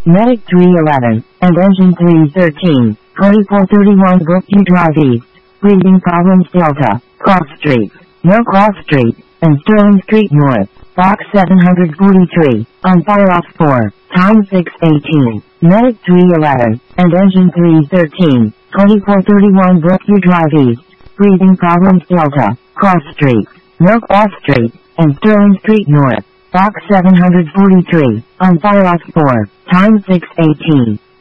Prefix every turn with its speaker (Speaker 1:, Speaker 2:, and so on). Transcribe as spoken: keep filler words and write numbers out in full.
Speaker 1: Medic three eleven, and Engine three thirteen, twenty-four thirty-one Brookview Drive East, breathing problems Delta, Cross Street, no Cross Street, and Sterling Street North, Box seven forty-three, on fire off four, time six eighteen, Medic three eleven, and Engine three thirteen, twenty-four thirty-one Brookview Drive East, breathing problems Delta, Cross Street, no Cross Street, and Sterling Street North, Box seven forty-three, on fire off four, time six eighteen.